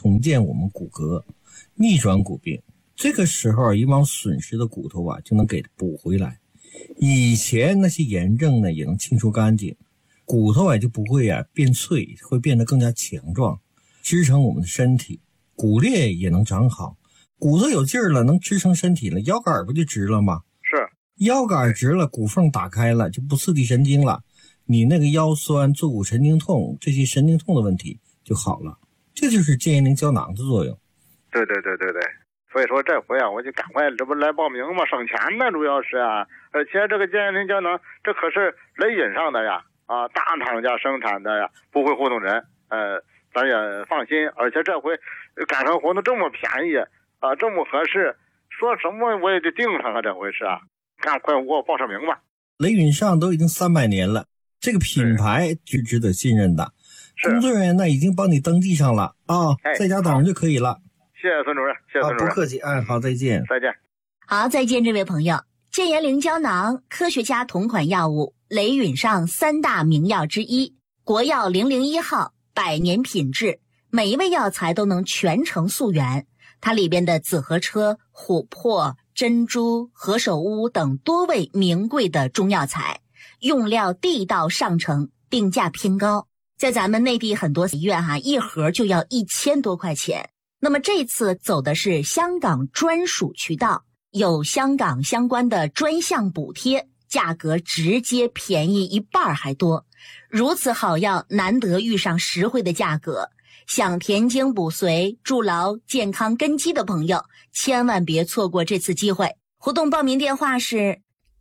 重建我们骨骼，逆转骨病。这个时候以往损失的骨头啊就能给补回来，以前那些炎症呢也能清除干净，骨头啊就不会啊变脆，会变得更加强壮，支撑我们的身体，骨裂也能长好。骨头有劲儿了，能支撑身体了，腰杆不就直了吗？ 是， 腰杆直了，骨缝打开了，就不刺激神经了，你那个腰酸、坐骨神经痛这些神经痛的问题就好了。这就是健叶灵胶囊的作用。 对，所以说这回啊，我就赶快这不来报名嘛，省钱呢，主要是啊，而且这个健叶灵胶囊这可是雷允上的呀，啊，大厂家生产的呀，不会糊弄人，咱也放心。而且这回赶上活动这么便宜啊，这么合适，说什么我也得盯上啊，这回是啊，赶快给我报上名吧。 雷允上都已经300年了，这个品牌是值得信任的。工作人员呢已经帮你登记上了啊，在家等着就可以了。 谢谢孙主任，谢谢孙主任。 不客气，好，再见。 再见。 好，再见，这位朋友。健叶灵胶囊，科学家同款药物，雷允上3大名药之一，国药001号，100年品质，每一味药材都能全程溯源。它里边的紫河车、琥珀、珍珠、何首乌等多味名贵的中药材，用料地道上乘，定价偏高。在咱们内地很多医院一盒就要1000多块钱。那么这次走的是香港专属渠道，有香港相关的专项补贴，价格直接便宜1半还多。如此好药难得遇上实惠的价格，想填精补髓、筑牢健康根基的朋友，千万别错过这次机会。活动报名电话是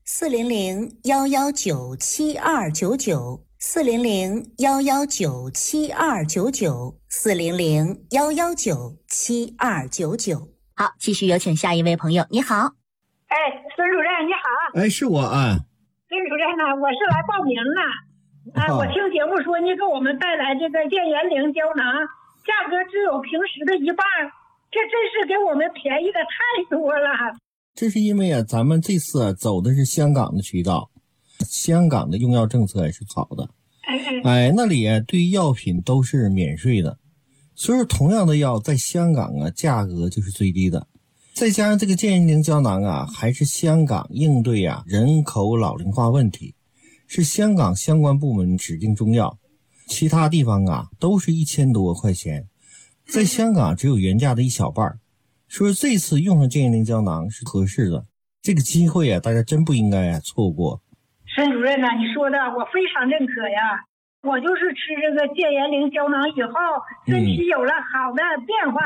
400-119-7299。400-119-7299，400-119-7299。好，继续有请下一位朋友。你好。 孙主任你好。 是我啊。 孙主任呢，我是来报名了。我听节目说你给我们带来这个健叶灵胶囊，价格只有平时的1半，这真是给我们便宜的太多了。 这是因为啊，咱们这次走的是香港的渠道。香港的用药政策也是好的，那里对于药品都是免税的，所以说同样的药在香港价格就是最低的。再加上这个健叶灵胶囊还是香港应对人口老龄化问题，是香港相关部门指定中药，其他地方都是1000多块钱，在香港只有原价的1小半，所以这次用上健叶灵胶囊是合适的。这个机会大家真不应该错过。 孙主任你说的我非常认可呀，我就是吃这个健叶灵胶囊以后，身体有了好的变化。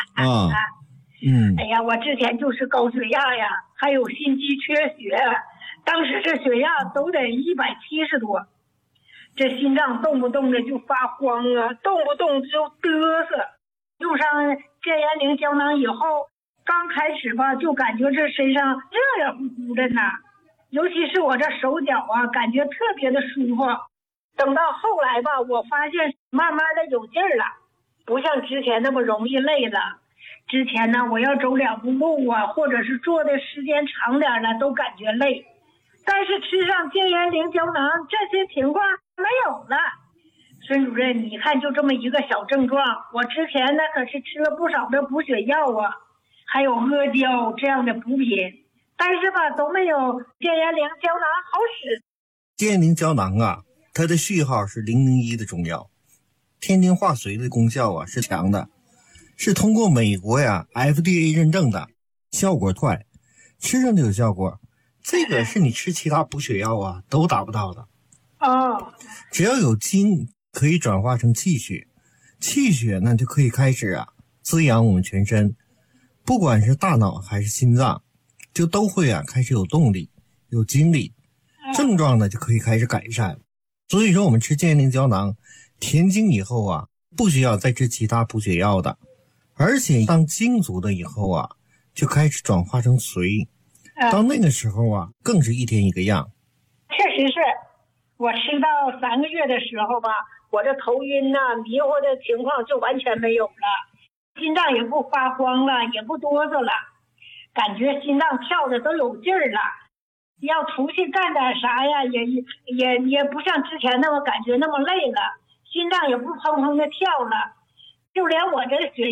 哎呀，我之前就是高血压呀，还有心肌缺血，当时这血压都得170多，这心脏动不动的就发慌动不动就嘚瑟。用上健叶灵胶囊以后，刚开始吧就感觉这身上热乎乎的呢，尤其是我这手脚感觉特别的舒服。等到后来吧，我发现慢慢的有劲儿了，不像之前那么容易累了。之前呢，我要走2步路或者是坐的时间长点了，都感觉累。但是吃上健叶灵胶囊，这些情况没有了。孙主任，你看就这么一个小症状，我之前呢可是吃了不少的补血药还有阿胶这样的补品，但是吧都没有健叶灵胶囊好使。 健叶灵胶囊它的序号是001的中药，天津化髓的功效是强的，是通过美国FDA 认证的，效果快，吃上就有效果。这个是你吃其他补血药都达不到的。只要有精可以转化成气血，气血呢就可以开始滋养我们全身，不管是大脑还是心脏，就都会开始有动力有精力，症状呢就可以开始改善。所以说我们吃健叶灵胶囊填精以后不需要再吃其他补血药的，而且当精足的以后就开始转化成髓，到那个时候更是一天一个样。 确实是，我吃到3个月的时候吧，我这头晕迷糊的情况就完全没有了，心脏也不发慌了，也不哆嗦了，感觉心脏跳的都有劲儿了，要出去干点啥也不像之前那么感觉那么累了，心脏也不砰砰的跳了，就连我这血